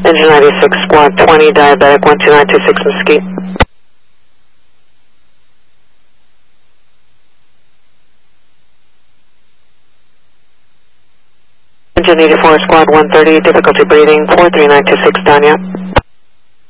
Engine 96, squawk 20, diabetic 12926 Mesquite. Engine 84, squad 130, difficulty breathing 43926 Danya.